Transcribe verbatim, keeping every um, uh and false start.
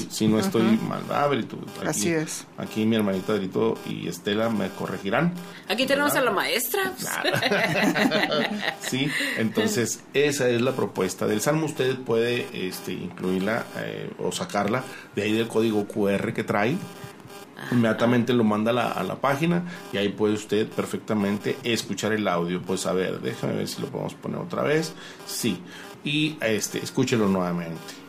si no estoy uh-huh. mal. A ver, tú, aquí, así es. Aquí mi hermanita Adrito y Estela me corregirán. Aquí tenemos ¿verdad? A la maestra. Sí, entonces esa es la propuesta del Salmo. Usted puede este, incluirla eh, o sacarla de ahí del código cu erre que trae. Inmediatamente lo manda a la, a la página y ahí puede usted perfectamente escuchar el audio. Pues a ver, déjame ver si lo podemos poner otra vez. Sí, y este, escúchelo nuevamente.